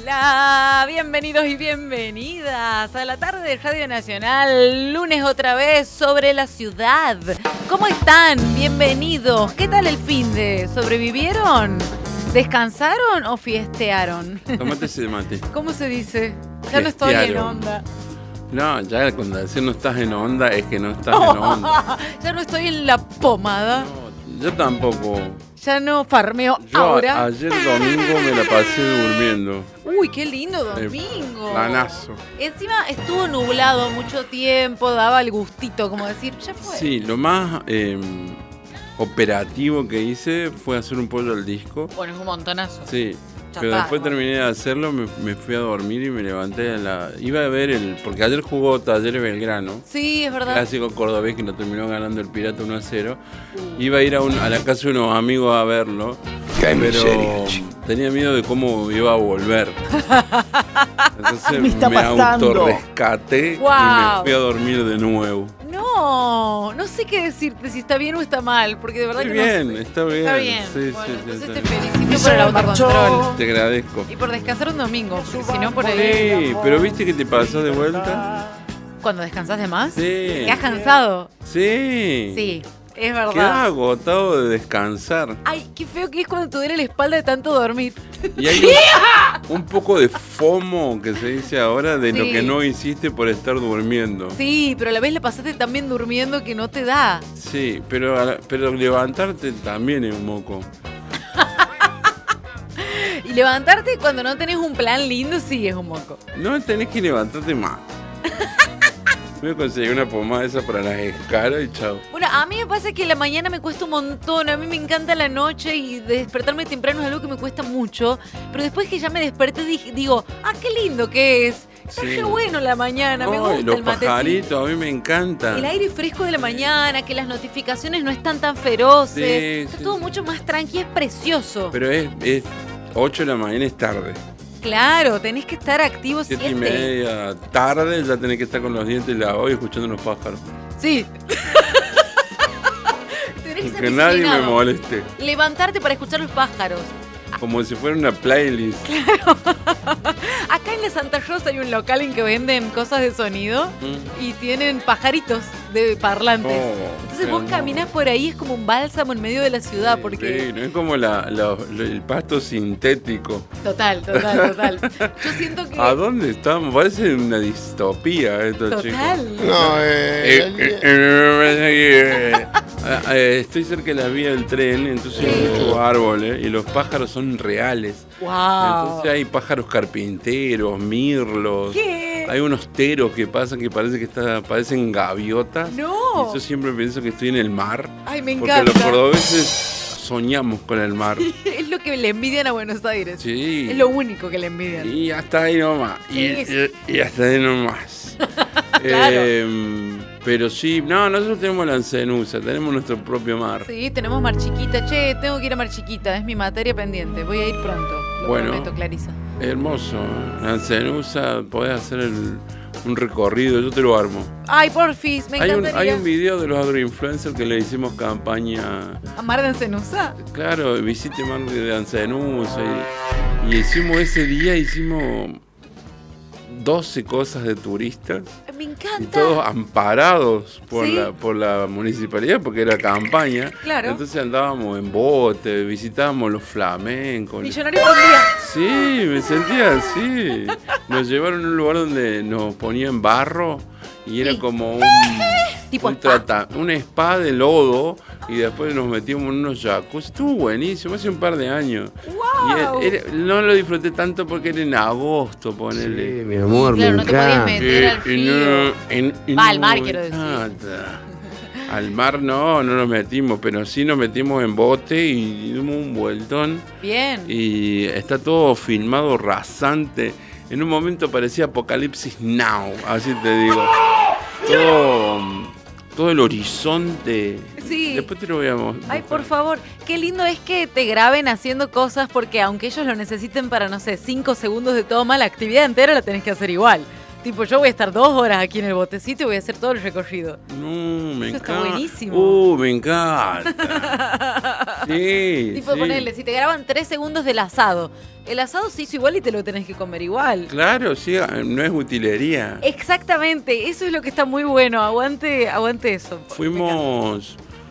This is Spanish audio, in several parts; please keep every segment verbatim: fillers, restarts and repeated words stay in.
Hola, bienvenidos y bienvenidas a la tarde de Radio Nacional, lunes otra vez sobre la ciudad. ¿Cómo están? Bienvenidos. ¿Qué tal el finde? ¿Sobrevivieron? ¿Descansaron o fiestearon? Tomate ese mate. ¿Cómo se dice? Ya no estoy en onda. No, ya cuando decir no estás en onda es que no estás oh, en onda. Ya no estoy en la pomada. No, yo tampoco. Ya no farmeo yo ahora. A, ayer domingo me la pasé durmiendo. Uy, qué lindo domingo. Eh, planazo. Encima estuvo nublado mucho tiempo, daba el gustito, como decir, ya fue. Sí, lo más eh, operativo que hice fue hacer un pollo al disco. Bueno, es un montonazo. Sí. Ya Pero está, después bueno. terminé de hacerlo, me, me fui a dormir y me levanté a la... Iba a ver el... Porque ayer jugó Talleres Belgrano. Sí, es verdad. Clásico cordobés que lo terminó ganando el Pirata uno a cero. Uh. Iba a ir a, un, a la casa de unos amigos a verlo. Qué pero miseria, tenía miedo de cómo iba a volver. Entonces me, me autorrescaté wow. y me fui a dormir de nuevo. No, no sé qué decirte, si está bien o está mal, porque de verdad Muy que bien, no sé. Está bien, está bien. Sí, bueno, sí, entonces sí, te sí. felicito por el autocontrol. Te agradezco. Y por descansar un domingo, porque si no por Sí, ahí... pero ¿viste que te pasó de vuelta? ¿Cuando descansás de más? Sí. ¿Te has cansado? Sí. Sí. Es verdad. Quedás agotado de descansar. Ay, qué feo que es cuando te duele la espalda de tanto dormir. Y hay un, un poco de FOMO que se dice ahora de sí. lo que no hiciste por estar durmiendo. Sí, pero a la vez la pasaste también durmiendo que no te da. Sí, pero, pero levantarte también es un moco. Y levantarte cuando no tenés un plan lindo sí es un moco. No, tenés que levantarte más. Me conseguí una pomada esa para las escaras y chao. Bueno, a mí me pasa que la mañana me cuesta un montón. A mí me encanta la noche y despertarme temprano es algo que me cuesta mucho. Pero después que ya me desperté digo, ah, qué lindo que es. Sí. Qué bueno la mañana, no, me gusta los el matecito. Pajaritos, a mí me encanta. El aire fresco de la mañana, que las notificaciones no están tan feroces. Sí, Está sí, todo sí. mucho más tranqui, es precioso. Pero es, es ocho de la mañana, es tarde. Claro, tenés que estar activo siete. Siete y media, tarde, ya tenés que estar con los dientes lavados y escuchando los pájaros. Sí. Tenés que ser que nadie me moleste. Levantarte para escuchar los pájaros. Como si fuera una playlist. Claro. Acá en la Santa Rosa hay un local en que venden cosas de sonido mm. y tienen pajaritos de parlantes. Oh, Entonces vos caminás por ahí, es como un bálsamo en medio de la ciudad. Sí, porque sí, no es como la, la, la, el pasto sintético. Total, total, total. Yo siento que... ¿A dónde estamos? Parece una distopía esto, total. chicos. No, eh... eh, eh, eh eh, estoy cerca de la vía del tren, entonces hay muchos árboles y los pájaros son reales. Wow. Entonces hay pájaros carpinteros, mirlos. ¿Qué? Hay unos teros que pasan que parece que está, parecen gaviotas. No. Y yo siempre pienso que estoy en el mar. Ay, me encanta. Porque los cordobeses soñamos con el mar. Sí, es lo que le envidian a Buenos Aires. Sí. Es lo único que le envidian. Y hasta ahí nomás. Sí, y, y, y hasta ahí nomás. Claro. Eh, pero sí, no, nosotros tenemos la Ancenusa, tenemos nuestro propio mar. Sí, tenemos Mar Chiquita. Che, tengo que ir a Mar Chiquita, es mi materia pendiente. Voy a ir pronto, lo bueno, prometo, Clarisa. Hermoso. La Ancenusa, podés hacer el, un recorrido, yo te lo armo. Ay, porfis, me hay encantaría. Un, hay un video de los agroinfluencers que le hicimos campaña. ¿A Mar de Ancenusa? Claro, visite Mar de Ancenusa. Y, y hicimos ese día, hicimos doce cosas de turistas. Me encanta. Y todos amparados por, ¿Sí? la, por la municipalidad, porque era campaña. Claro. Entonces andábamos en bote, visitábamos los flamencos. Millonario por día. Sí, me sentía así. Nos llevaron a un lugar donde nos ponían barro y era sí. como un, tipo un, spa. Trata, un spa de lodo y después nos metíamos en unos jacuzzi. Estuvo buenísimo, hace un par de años. Wow. Y era, era, no lo disfruté tanto porque era en agosto, ponele. Sí, mi amor, claro, me no te podías meter al frío. Va al mar, quiero decir. Al mar no, no nos metimos, pero sí nos metimos en bote y dimos un vueltón. Bien. Y está todo filmado rasante. En un momento parecía Apocalipsis Now, así te digo. Todo, todo el horizonte. Sí. Después te lo voy a mostrar. Ay, por favor. Qué lindo es que te graben haciendo cosas porque aunque ellos lo necesiten para, no sé, cinco segundos de toma, la actividad entera la tenés que hacer igual. Tipo, yo voy a estar dos horas aquí en el botecito y voy a hacer todo el recorrido. No, me Eso encanta. está buenísimo. Uh, me encanta. Sí, Tipo, sí. ponerle, si te graban tres segundos del asado, el asado se hizo igual y te lo tenés que comer igual. Claro, sí, no es utilería. Exactamente, eso es lo que está muy bueno. Aguante, aguante eso. Fuimos,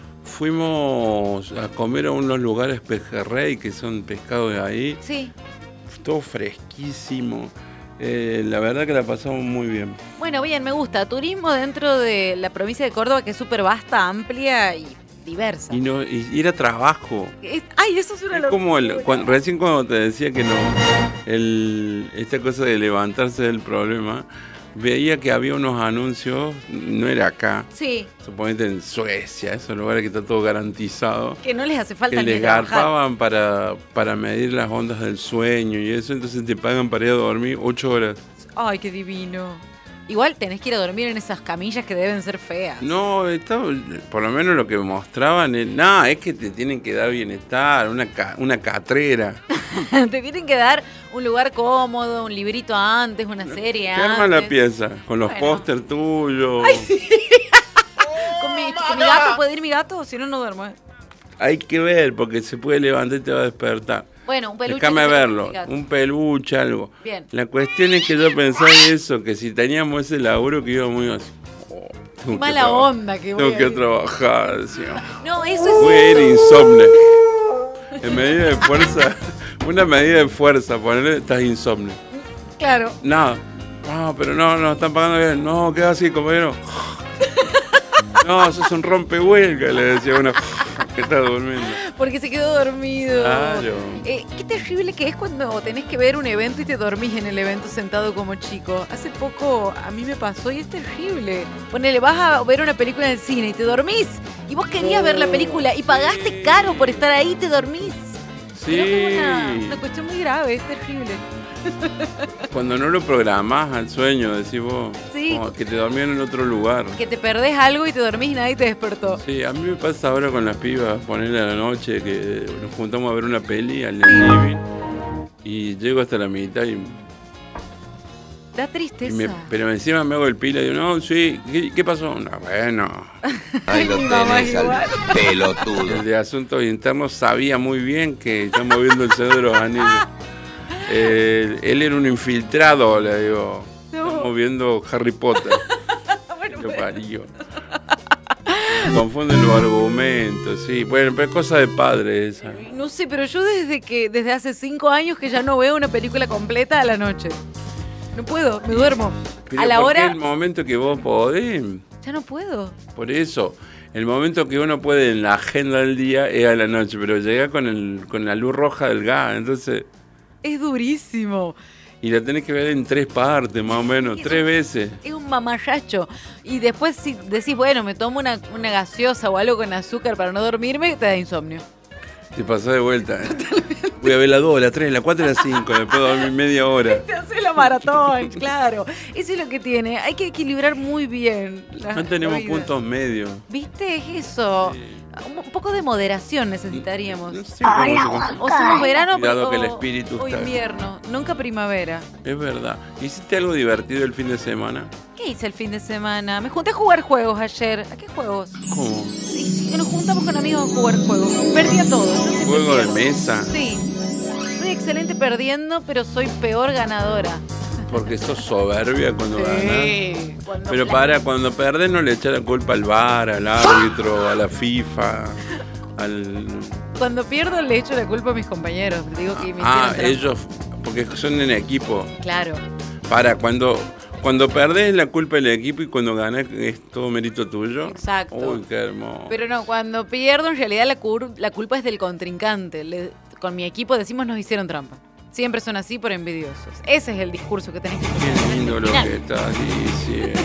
fuimos a comer a unos lugares pejerrey que son pescados de ahí. Sí. Todo fresquísimo. Eh, la verdad que la pasamos muy bien. Bueno, bien, me gusta. Turismo dentro de la provincia de Córdoba, que es súper vasta, amplia y diversa. Y, no, y ir a trabajo. Es- ay, eso es una Es locura. como el, cuan- recién cuando te decía que no, el, esta cosa de levantarse del problema, veía que había unos anuncios, no era acá, Sí, suponete en Suecia, esos lugares que está todo garantizado, que no les hace falta que ni les trabajar. garpaban para, para medir las ondas del sueño y eso, entonces te pagan para ir a dormir ocho horas. Ay, qué divino. Igual tenés que ir a dormir en esas camillas que deben ser feas. No, estaba, por lo menos lo que mostraban, es, no, es que te tienen que dar bienestar, una, ca- una catrera. Te tienen que dar un lugar cómodo, un librito antes, una serie Te antes. arman la pieza, con los Bueno. póster tuyos. ¿Con mi, con mi gato puede ir mi gato? Si no, no duermo. ¿eh? Hay que ver, porque se puede levantar y te va a despertar. Bueno, un peluche. Déjame que se verlo, con mi gato. un peluche, algo. Bien. La cuestión es que yo pensaba eso, que si teníamos ese laburo que íbamos así. Oh, tengo que Mala traba- onda que voy Tengo a que ir. trabajar, decía. No, eso es... Voy a ir insomne. En medida de fuerza, una medida de fuerza, ponerle, estás insomne. Claro. Nada. No, pero no, no, están pagando bien. No, queda así, compañero. No, sos un rompehuelga, le decía uno que está durmiendo. Porque se quedó dormido. Claro. Eh, qué terrible que es cuando tenés que ver un evento y te dormís en el evento sentado como chico. Hace poco a mí me pasó y es terrible. Ponele, vas a ver una película en el cine y te dormís. Y vos querías ver la película y pagaste caro por estar ahí y te dormís. Sí. Pero es como una, una cuestión muy grave, es terrible. Cuando no lo programás al sueño, decís vos, Sí. como que te dormían en otro lugar. Que te perdés algo y te dormís y nadie te despertó. Sí, a mí me pasa ahora con las pibas, ponerle a la noche, que nos juntamos a ver una peli al living y llego hasta la mitad y, Da y tristeza. me, pero encima me hago el pila y digo, no, sí, ¿qué, qué pasó? No, bueno, Ahí lo Mi mamá tenés al igual. pelotudo. el de asuntos internos sabía muy bien que estamos viendo el Señor de los Anillos. Eh, él era un infiltrado, le digo, No. estamos viendo Harry Potter. Bueno, Lo pero- parió. Confunden los argumentos, sí. Bueno, pero es cosa de padre esa. No sé, pero yo desde que desde hace cinco años que ya no veo una película completa a la noche. No puedo, me duermo. Pero A la porque hora el momento que vos podés, ya no puedo. por eso, el momento que uno puede en la agenda del día es a la noche, pero llega con el con la luz roja del gas, entonces, Es durísimo. y la tenés que ver en tres partes, más o menos, tres veces. Es un mamarracho. Y después si decís, bueno, me tomo una, una gaseosa o algo con azúcar para no dormirme, te da insomnio. Te pasás de vuelta. Voy a ver la dos, la tres, la cuatro y la cinco, después de dormir media hora. Te hace la maratón, claro. Eso es lo que tiene. Hay que equilibrar muy bien. La, No tenemos la vida. puntos medios. ¿Viste? Es eso. Un, un poco de moderación necesitaríamos. No sé cómo se con- O somos verano Cuidado o, que el espíritu o está- invierno, nunca primavera. Es verdad. ¿Hiciste algo divertido el fin de semana? ¿Qué hice el fin de semana? Me junté a jugar juegos ayer. ¿A qué juegos? ¿Cómo? Sí, nos juntamos con amigos a jugar juegos. Perdí a todos. yo siempre ¿Juego de pierdo. mesa? Sí. Soy excelente perdiendo, pero soy peor ganadora. Porque sos soberbia cuando ganas. Sí. Cuando Pero la- para, cuando perdés no le echás la culpa al V A R, al árbitro, a la FIFA, al... Cuando pierdo le echo la culpa a mis compañeros. Les digo que me Ah, hicieron trampa. ellos, porque son en equipo. Claro. Para, cuando, cuando perdés la culpa del equipo y cuando ganás es todo mérito tuyo. Exacto. Uy, qué hermoso. Pero no, cuando pierdo en realidad la, cur- la culpa es del contrincante. Le- con mi equipo decimos nos hicieron trampa. Siempre son así por envidiosos. Ese es el discurso que tenés que Qué poner. lindo lo Final. que estás diciendo.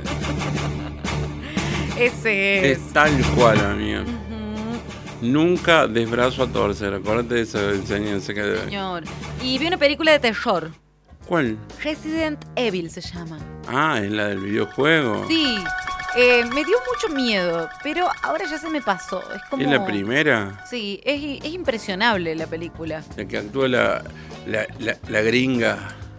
Ese es. Es tal cual, amiga. Ujú, Nunca desbrazo a torcer. Acordate de esa enseñanza que debe. señor. Y vi una película de terror. ¿Cuál? Resident Evil se llama. Ah, es la del videojuego. Sí. eh, me dio mucho miedo, pero ahora ya se me pasó. Es como... ¿Es la primera? Sí, es, es impresionable la película. La que actúa la, la, la, la gringa.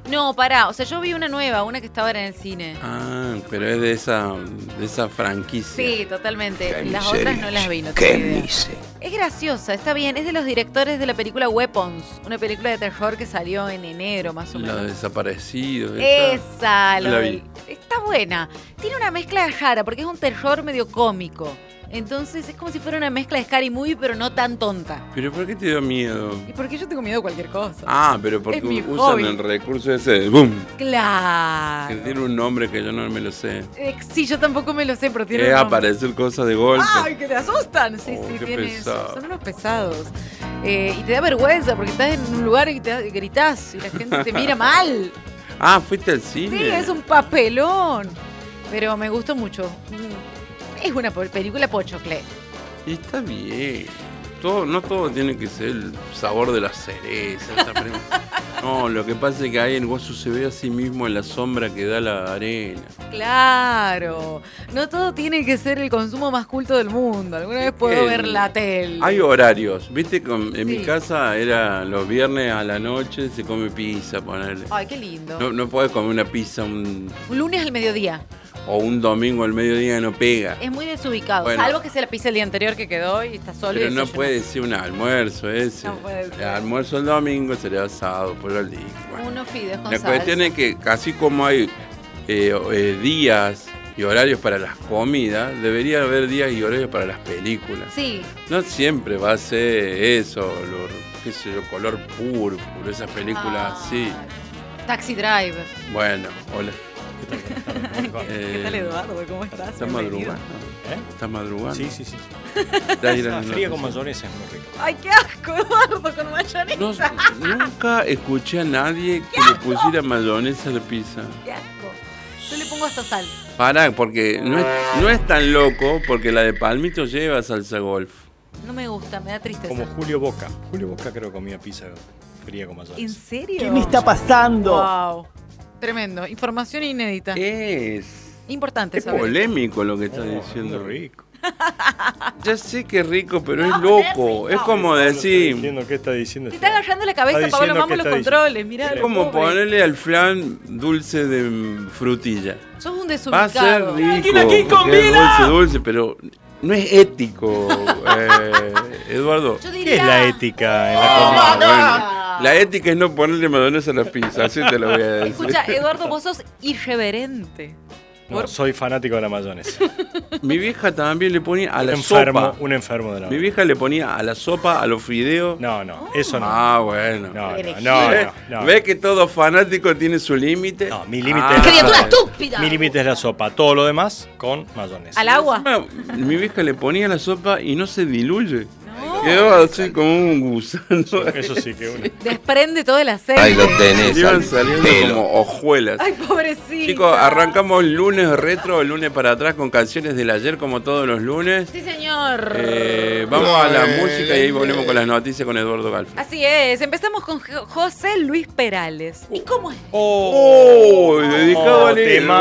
No, pará, o sea, yo vi una nueva, una que estaba ahora en el cine. Ah, pero es de esa, de esa franquicia. Sí, totalmente. Qué Las miseria. otras no las vi, no Qué tengo idea. miseria. Es graciosa, está bien. Es de los directores de la película Weapons, una película de terror que salió en enero, más o La menos. de desaparecidos. Esa, lo la del- vi. está buena. Tiene una mezcla de rara porque es un terror medio cómico. Entonces es como si fuera una mezcla de Scary Movie, pero no tan tonta. ¿Pero por qué te dio miedo? ¿Y por qué yo tengo miedo a cualquier cosa? Ah, pero porque Es mi usan hobby. el recurso ese de boom. Que Claro. tiene un nombre que yo no me lo sé. Eh, sí, yo tampoco me lo sé, pero tiene Es un nombre. aparecer cosas de golpe. ¡Ay, que te asustan! Sí, Oh, sí, qué tiene pesado. eso. Son unos pesados. Eh, y te da vergüenza porque estás en un lugar y te gritás y la gente te mira mal. Ah, fuiste al cine. Sí, es un papelón. Pero me gustó mucho. Mm, Es una po- película pochoclé. Y está bien. Todo, no todo tiene que ser el sabor de la cereza. esa prima. No, lo que pasa es que ahí el gozo se ve a sí mismo en la sombra que da la arena. Claro. No todo tiene que ser el consumo más culto del mundo. Alguna vez puedo El- ver la tele. Hay horarios. Viste, Con- en Sí. mi casa era los viernes a la noche se come pizza, ponerle. Ay, qué lindo. No, no puedes comer una pizza un, Un lunes al mediodía. o un domingo al mediodía, no pega. Es muy desubicado. Bueno. Salvo que sea la pizza el día anterior que quedó y está solo. Pero y no desayunó. puede ser un almuerzo ese. No puede ser. El almuerzo el domingo sería asado, pollo al día. Bueno. Unos fideos con La salsa. cuestión es que casi como hay eh, eh, días y horarios para las comidas, debería haber días y horarios para las películas. Sí. No siempre va a ser eso, lo, qué sé yo, color púrpura, esas películas así. Ay. Taxi Driver. Bueno, hola. ¿Qué tal, Eduardo? ¿Cómo estás? ¿Estás Bienvenido. madrugando? ¿Eh? ¿Estás madrugando? Sí, sí, sí. ¿Estás ir a Ah, la fría con noche? mayonesa es muy rico. Ay, qué asco, Eduardo, con mayonesa. No, nunca escuché a nadie que le pusiera mayonesa a la pizza. Qué asco. Yo le pongo hasta sal. Pará, porque no es, no es tan loco, porque la de Palmito lleva salsa golf. No me gusta, me da tristeza. Como Julio Boca. Julio Boca creo que comía pizza fría con ¿En mayonesa. serio? ¿Qué me está pasando? Wow. Tremendo. Información inédita. Es, Importante es saber. polémico lo que estás Oh, diciendo. muy rico. Ya sé que es rico, pero es loco. Es como Pablo está decir, diciendo, ¿qué está diciendo? Te está agarrando la cabeza, Está Pablo, diciendo vamos que los está controles. Mirá, es lo como pobre. ponerle al flan dulce de mm, frutilla. Sos un Va a desubicado. ser rico, ¡Alguien aquí porque es combina! dulce, dulce, pero no es ético, eh, Eduardo. Yo ¿Qué diría... es la ética en la Ah, comida? bueno, la ética es no ponerle mayonesa a la pizza, así te lo voy a decir. Escucha, Eduardo, vos sos irreverente. No, soy fanático de la mayonesa. Mi vieja también le ponía a la enfermo, sopa. un enfermo de la Mi mayonesa. vieja le ponía a la sopa, a los fideos. No, no, eso no. Ah, bueno. No, no, Herejía. no, ¿Ves? no, no. ¿Ves que todo fanático tiene su límite? No, mi límite Ah. es la ¡Criatura sopa. estúpida! Mi límite es la sopa. Todo lo demás con mayonesa. ¿Al agua? Bueno, mi vieja le ponía la sopa y no se diluye. No. Quedó así como un gusano. Eso sí que uno. Desprende todo el aceite. Ahí lo tenés. Iban al saliendo pelo. como hojuelas. Ay, pobrecito. Chicos, arrancamos el lunes retro, el lunes para atrás con canciones del ayer como todos los lunes. Sí, señor. Eh, vamos a la música y ahí volvemos con las noticias con Eduardo Galfo. Así es. Empezamos con Jo- José Luis Perales. ¿Y cómo es? Oh, dedicado a tema.